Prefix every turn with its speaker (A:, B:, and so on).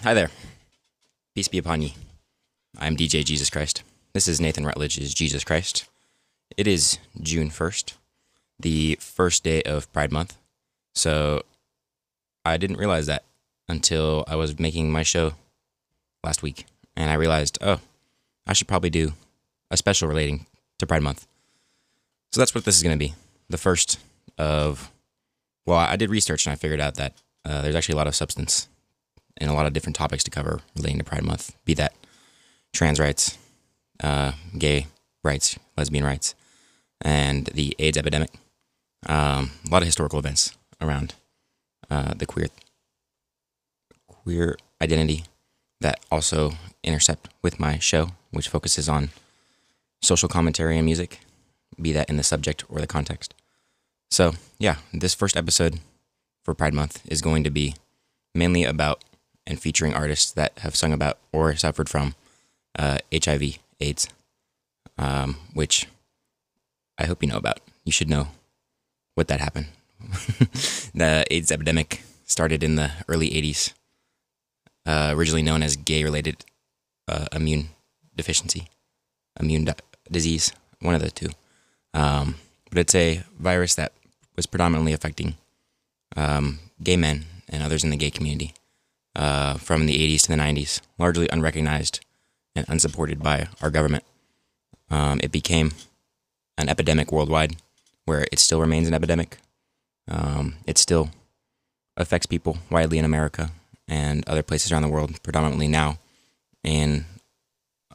A: Hi there. Peace be upon ye. I'm DJ Jesus Christ. This is Nathan Rutledge's Jesus Christ. It is June 1st, the first day of Pride Month. So I didn't realize that until I was making my show last week. And I realized, I should probably do a special relating to Pride Month. So that's what this is going to be. The first of, I did research and I figured out that there's actually a lot of substance and a lot of different topics to cover relating to Pride Month, be that trans rights, gay rights, lesbian rights, and the AIDS epidemic. A lot of historical events around the queer identity that also intercept with my show, which focuses on social commentary and music, be that in the subject or the context. So, yeah, this first episode for Pride Month is going to be mainly about and featuring artists that have sung about or suffered from HIV, AIDS, which I hope you know about. You should know what that happened. The AIDS epidemic started in the early 80s, originally known as gay-related immune deficiency, disease, one of the two. But it's a virus that was predominantly affecting gay men and others in the gay community from the 80s to the 90s, largely unrecognized and unsupported by our government. It became an epidemic worldwide, where it still remains an epidemic. It still affects people widely in America and other places around the world, predominantly now in